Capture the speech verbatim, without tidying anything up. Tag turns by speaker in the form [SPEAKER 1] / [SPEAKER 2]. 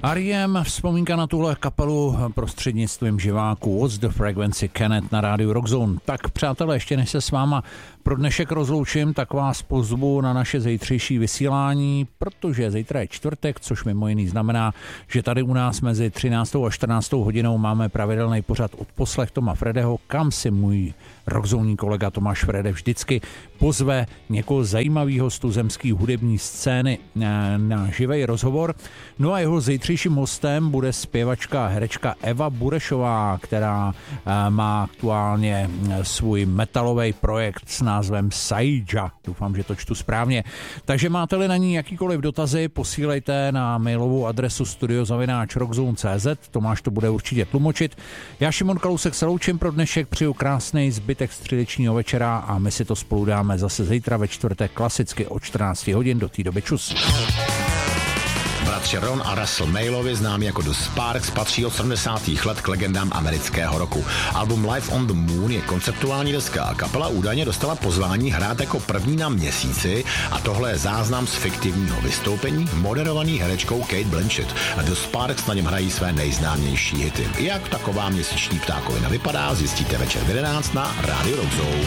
[SPEAKER 1] R E M, vzpomínka na tuhle kapelu prostřednictvím živáku What's the Frequency Kenneth na rádiu Rockzone. Tak přátelé, ještě než se s váma pro dnešek rozloučím, tak vás pozvu na naše zítřejší vysílání, protože zítra je čtvrtek, což mimo jiný znamená, že tady u nás mezi třináctou a čtrnáctou hodinou máme pravidelný pořad Odposlech Toma Fredeho, kam si můj rockzónní kolega Tomáš Frede vždycky pozve někoho zajímavého z tuzemské hudební scény na, na živej rozhovor. No a jeho zítřejším hostem bude zpěvačka a herečka Eva Burešová, která má aktuálně svůj metalový projekt s názvem Saija. Doufám, že to čtu správně. Takže máte-li na ní jakýkoliv dotazy, posílejte na mailovou adresu studio zavináč rockzone tečka cé zet. Tomáš to bude určitě tlumočit. Já Šimon Kalousek se loučím pro dnešek, přeju krásný zbytek středečního večera a my si to spolu dáme zase zítra ve čtvrtek klasicky od čtrnáct hodin. Do té doby čus.
[SPEAKER 2] Bratři Ron a Russell Mailovi, známí jako The Sparks, patří od sedmdesátých let k legendám amerického rocku. Album Live on the Moon je konceptuální deska a kapela údajně dostala pozvání hrát jako první na Měsíci a tohle je záznam z fiktivního vystoupení moderovaný herečkou Kate Blanchett. A The Sparks na něm hrají své nejznámější hity. Jak taková měsíční ptákovina vypadá, zjistíte večer v jedenáct na rádiu Rockzone.